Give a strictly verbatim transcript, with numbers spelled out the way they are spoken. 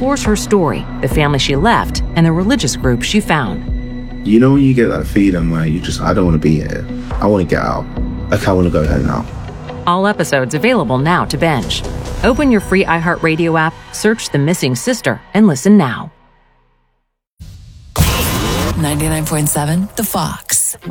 explores her story, the family she left, and the religious group she found. You know when you get that feeling where you just, I don't want to be here. I want to get out. Like, I want to go home now. All episodes available now to binge. Open your free iHeartRadio app, search The Missing Sister, and listen now. ninety-nine point seven The Fox.